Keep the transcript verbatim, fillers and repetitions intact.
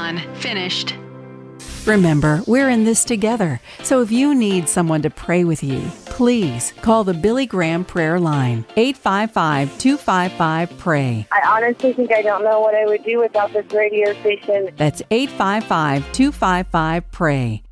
Done. Finished. Remember, we're in this together. So if you need someone to pray with you, please call the Billy Graham Prayer Line, eight five five, two five five, P R A Y. I honestly think I don't know what I would do without this radio station. That's eight five five, two five five, P R A Y.